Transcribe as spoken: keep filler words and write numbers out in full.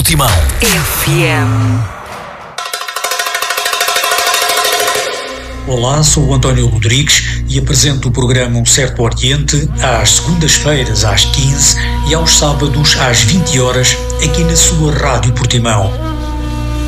Portimão. F M. Olá, sou o António Rodrigues e apresento o programa Um Certo Oriente às segundas-feiras às quinze e aos sábados às vinte horas aqui na sua Rádio Portimão.